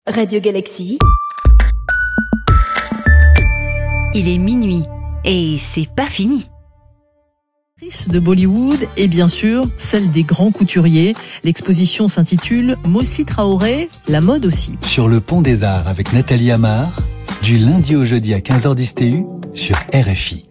Radio Galaxy. Il est minuit et c'est pas fini. De Bollywood et bien sûr celle des grands couturiers. L'exposition s'intitule Mossi Traoré, la mode aussi. Sur le Pont des Arts avec Nathalie Amar, du lundi au jeudi à 15h10 TU sur RFI.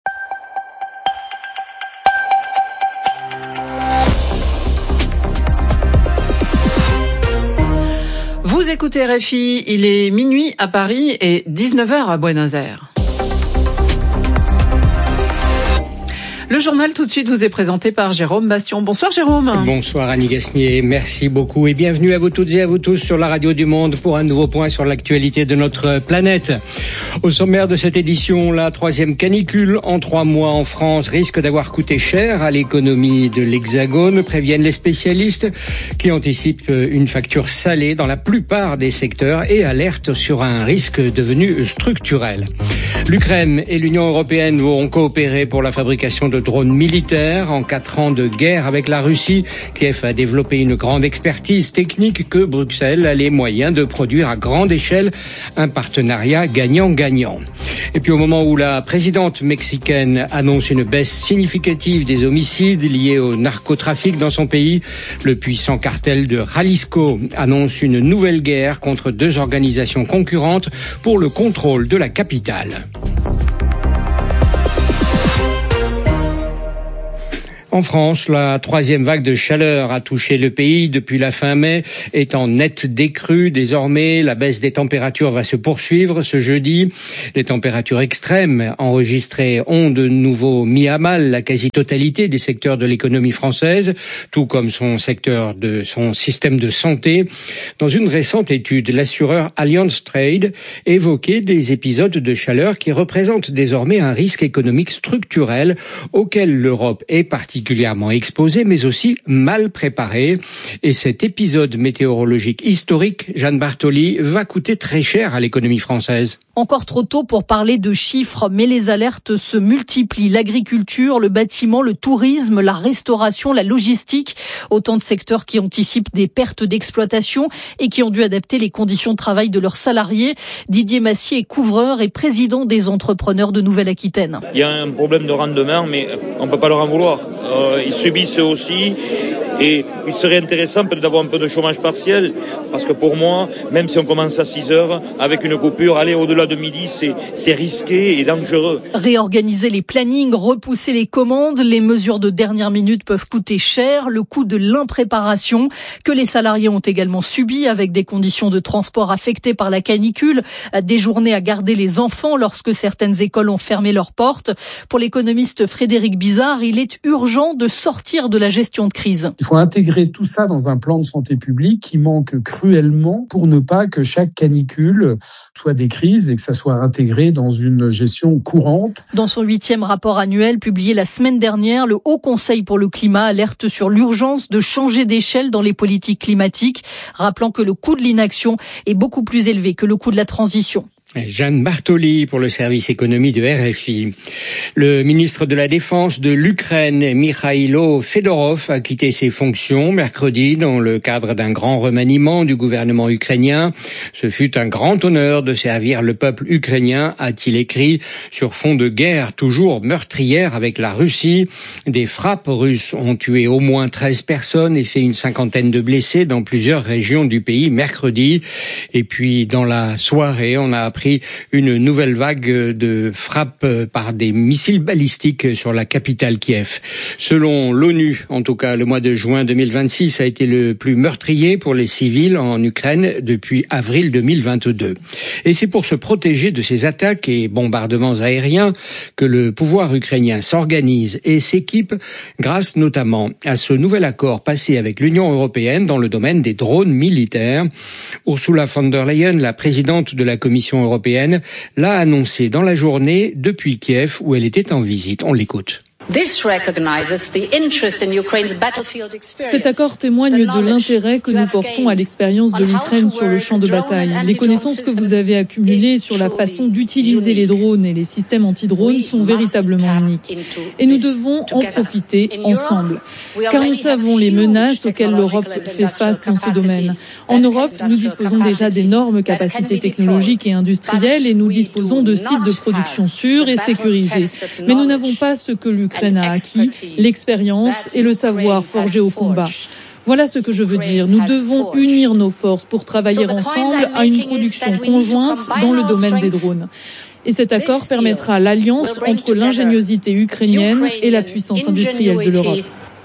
Vous écoutez RFI, il est minuit à Paris et 19h à Buenos Aires. Le journal tout de suite vous est présenté par Jérôme Bastion. Bonsoir Jérôme. Bonsoir Annie Gasnier, merci beaucoup et bienvenue à vous toutes et à vous tous sur la radio du Monde pour un nouveau point sur l'actualité de notre planète. Au sommaire de cette édition, la 3e canicule en 3 mois en France risque d'avoir coûté cher à l'économie de l'Hexagone, préviennent les spécialistes qui anticipent une facture salée dans la plupart des secteurs et alertent sur un risque devenu structurel. L'Ukraine et l'Union européenne vont coopérer pour la fabrication de drones militaires. En 4 ans de guerre avec la Russie, Kiev a développé une grande expertise technique que Bruxelles a les moyens de produire à grande échelle, un partenariat gagnant-gagnant. Et puis au moment où la présidente mexicaine annonce une baisse significative des homicides liés au narcotrafic dans son pays, le puissant cartel de Jalisco annonce une nouvelle guerre contre 2 organisations concurrentes pour le contrôle de la capitale. En France, la 3e vague de chaleur a touché le pays depuis la fin mai, est en nette décrue. Désormais, la baisse des températures va se poursuivre ce jeudi. Les températures extrêmes enregistrées ont de nouveau mis à mal la quasi-totalité des secteurs de l'économie française, tout comme son système de santé. Dans une récente étude, l'assureur Allianz Trade évoquait des épisodes de chaleur qui représentent désormais un risque économique structurel auquel l'Europe est particulièrement exposée, mais aussi mal préparée. Et cet épisode météorologique historique, Jeanne Bartoli, va coûter très cher à l'économie française. Encore trop tôt pour parler de chiffres, mais les alertes se multiplient. L'agriculture, le bâtiment, le tourisme, la restauration, la logistique, autant de secteurs qui anticipent des pertes d'exploitation et qui ont dû adapter les conditions de travail de leurs salariés. Didier Massier est couvreur et président des entrepreneurs de Nouvelle-Aquitaine. Il y a un problème de rendement, mais on ne peut pas leur en vouloir. Ils subissent eux aussi. Et il serait intéressant peut-être d'avoir un peu de chômage partiel, parce que pour moi, même si on commence à 6 heures, avec une coupure, aller au-delà de midi, c'est risqué et dangereux. Réorganiser les plannings, repousser les commandes, les mesures de dernière minute peuvent coûter cher. Le coût de l'impréparation que les salariés ont également subi, avec des conditions de transport affectées par la canicule, des journées à garder les enfants lorsque certaines écoles ont fermé leurs portes. Pour l'économiste Frédéric Bizard, il est urgent de sortir de la gestion de crise. Il faut intégrer tout ça dans un plan de santé publique qui manque cruellement pour ne pas que chaque canicule soit des crises et que ça soit intégré dans une gestion courante. Dans son 8e rapport annuel publié la semaine dernière, le Haut Conseil pour le climat alerte sur l'urgence de changer d'échelle dans les politiques climatiques, rappelant que le coût de l'inaction est beaucoup plus élevé que le coût de la transition. Jeanne Bartoli pour le service économie de RFI. Le ministre de la Défense de l'Ukraine, Mikhailo Fedorov, a quitté ses fonctions mercredi dans le cadre d'un grand remaniement du gouvernement ukrainien. Ce fut un grand honneur de servir le peuple ukrainien, a-t-il écrit, sur fond de guerre toujours meurtrière avec la Russie. Des frappes russes ont tué au moins 13 personnes et fait une 50aine de blessés dans plusieurs régions du pays mercredi. Et puis dans la soirée, on a appris une nouvelle vague de frappes par des missiles balistiques sur la capitale Kiev. Selon l'ONU, en tout cas, le mois de juin 2026 a été le plus meurtrier pour les civils en Ukraine depuis avril 2022. Et c'est pour se protéger de ces attaques et bombardements aériens que le pouvoir ukrainien s'organise et s'équipe grâce notamment à ce nouvel accord passé avec l'Union européenne dans le domaine des drones militaires. Ursula von der Leyen, la présidente de la Commission européenne, l'a annoncé dans la journée depuis Kiev où elle était en visite. On l'écoute. Cet accord témoigne de l'intérêt que nous portons à l'expérience de l'Ukraine sur le champ de bataille. Les connaissances que vous avez accumulées sur la façon d'utiliser les drones et les systèmes anti-drones sont véritablement uniques. Et nous devons en profiter ensemble. Car nous savons les menaces auxquelles l'Europe fait face dans ce domaine. En Europe, nous disposons déjà d'énormes capacités technologiques et industrielles et nous disposons de sites de production sûrs et sécurisés. Mais nous n'avons pas ce que l'Ukraine a acquis, l'expérience et le savoir forgé au combat. Voilà ce que je veux dire. Nous devons unir nos forces pour travailler ensemble à une production conjointe dans le domaine des drones. Et cet accord permettra l'alliance entre l'ingéniosité ukrainienne et la puissance industrielle de l'Europe.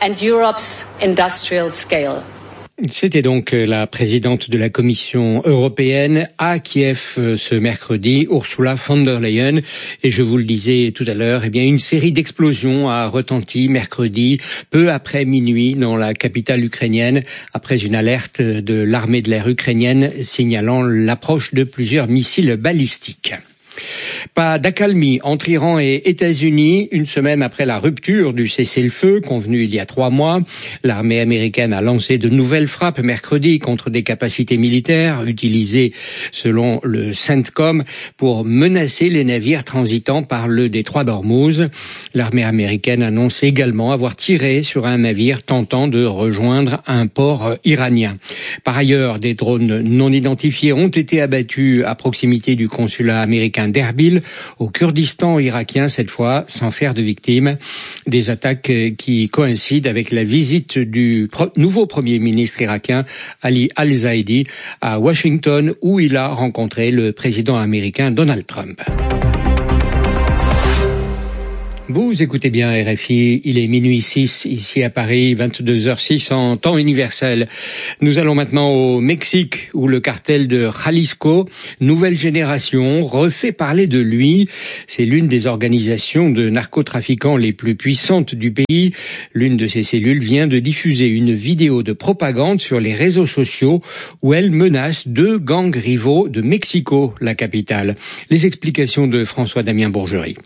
C'était donc la présidente de la Commission européenne à Kiev ce mercredi, Ursula von der Leyen. Et je vous le disais tout à l'heure, une série d'explosions a retenti mercredi, peu après minuit, dans la capitale ukrainienne, après une alerte de l'armée de l'air ukrainienne signalant l'approche de plusieurs missiles balistiques. Pas d'accalmie entre Iran et États-Unis. Une semaine après la rupture du cessez-le-feu convenu il y a 3 mois, l'armée américaine a lancé de nouvelles frappes mercredi contre des capacités militaires utilisées selon le CENTCOM pour menacer les navires transitant par le détroit d'Ormuz. L'armée américaine annonce également avoir tiré sur un navire tentant de rejoindre un port iranien. Par ailleurs, des drones non identifiés ont été abattus à proximité du consulat américain d'Erbil, au Kurdistan irakien cette fois, sans faire de victimes. Des attaques qui coïncident avec la visite du nouveau Premier ministre irakien, Ali Al-Zaidi, à Washington, où il a rencontré le président américain Donald Trump. Vous écoutez bien RFI, il est minuit 6 ici à Paris, 22h06 en temps universel. Nous allons maintenant au Mexique où le cartel de Jalisco, nouvelle génération, refait parler de lui. C'est l'une des organisations de narcotrafiquants les plus puissantes du pays. L'une de ces cellules vient de diffuser une vidéo de propagande sur les réseaux sociaux où elle menace 2 gangs rivaux de Mexico, la capitale. Les explications de François-Damien Bourgerie.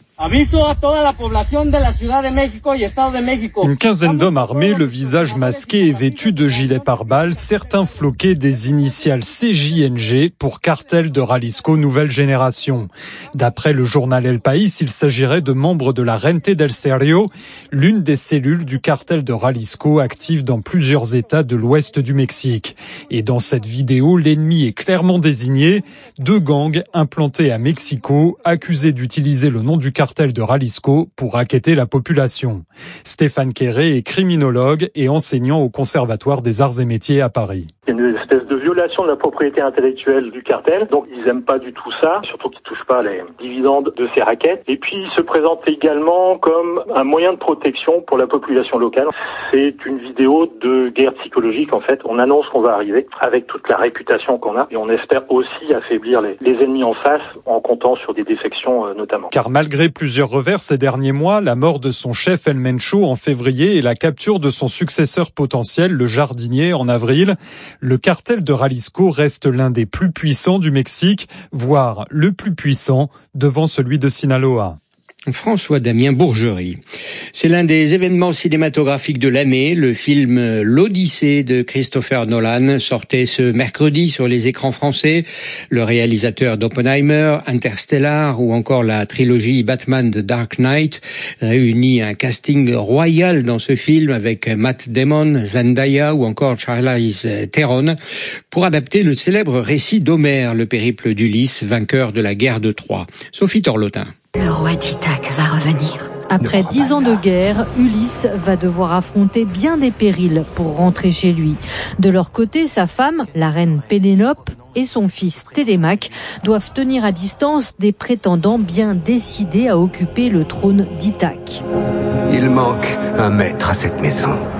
Une quinzaine d'hommes armés, le visage masqué et vêtus de gilets pare-balles, certains floqués des initiales CJNG pour cartel de Jalisco nouvelle génération. D'après le journal El País, il s'agirait de membres de la Rente del Serio, l'une des cellules du cartel de Jalisco active dans plusieurs États de l'ouest du Mexique. Et dans cette vidéo, l'ennemi est clairement désigné, 2 gangs implantés à Mexico, accusés d'utiliser le nom du cartel de Jalisco pour racketter la population. Stéphane Quéré est criminologue et enseignant au Conservatoire des Arts et Métiers à Paris. Il y a une espèce de violation de la propriété intellectuelle du cartel, donc ils aiment pas du tout ça, surtout qu'ils touchent pas les dividendes de ces rackets. Et puis ils se présentent également comme un moyen de protection pour la population locale. C'est une vidéo de guerre psychologique en fait. On annonce qu'on va arriver avec toute la réputation qu'on a et on espère aussi affaiblir les ennemis en face en comptant sur des défections notamment. Car malgré plusieurs revers ces derniers mois, la mort de son chef El Mencho en février et la capture de son successeur potentiel, le jardinier, en avril, le cartel de Jalisco reste l'un des plus puissants du Mexique, voire le plus puissant devant celui de Sinaloa. François-Damien Bourgerie. C'est l'un des événements cinématographiques de l'année. Le film L'Odyssée de Christopher Nolan sortait ce mercredi sur les écrans français. Le réalisateur d'Oppenheimer, Interstellar ou encore la trilogie Batman The Dark Knight réunit un casting royal dans ce film avec Matt Damon, Zendaya ou encore Charlize Theron pour adapter le célèbre récit d'Homère, le périple d'Ulysse, vainqueur de la guerre de Troie. Sophie Torlotin. Le roi d'Ithaque va revenir. Après 10 ans de guerre, Ulysse va devoir affronter bien des périls pour rentrer chez lui. De leur côté, sa femme, la reine Pénélope, et son fils Télémaque doivent tenir à distance des prétendants bien décidés à occuper le trône d'Ithaque. Il manque un maître à cette maison.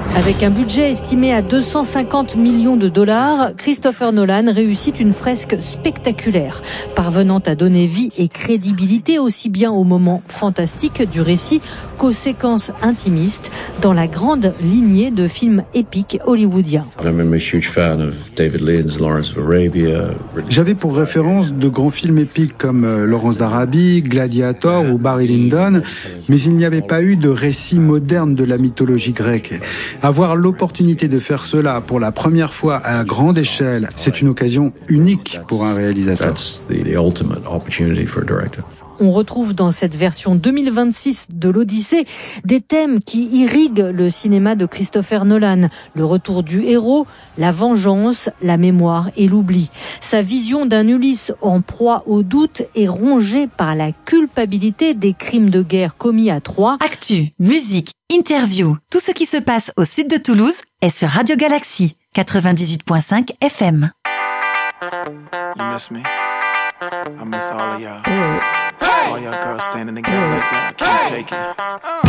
Avec un budget estimé à 250 millions de dollars, Christopher Nolan réussit une fresque spectaculaire, parvenant à donner vie et crédibilité aussi bien aux moments fantastiques du récit qu'aux séquences intimistes dans la grande lignée de films épiques hollywoodiens. J'avais pour référence de grands films épiques comme Lawrence d'Arabie, Gladiator ou Barry Lyndon, mais il n'y avait pas eu de récit moderne de la mythologie grecque. Avoir l'opportunité de faire cela pour la première fois à grande échelle, c'est une occasion unique pour un réalisateur. On retrouve dans cette version 2026 de l'Odyssée des thèmes qui irriguent le cinéma de Christopher Nolan. Le retour du héros, la vengeance, la mémoire et l'oubli. Sa vision d'un Ulysse en proie au doute est rongée par la culpabilité des crimes de guerre commis à Troie. Actu, musique, interview, tout ce qui se passe au sud de Toulouse est sur Radio Galaxy 98.5 FM. You miss me? I miss all of y'all. All y'all girls standing together like that. Can't take it.